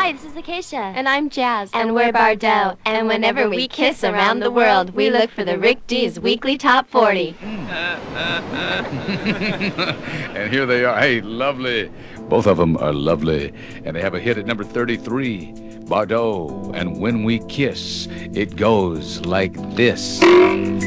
Hi, this is Acacia. And I'm Jazz. And we're Bardot. And whenever we kiss around the world, we look for the Rick D's Weekly Top 40. And here they are. Hey, lovely. Both of them are lovely. And they have a hit at number 33, Bardot. And when we kiss, it goes like this.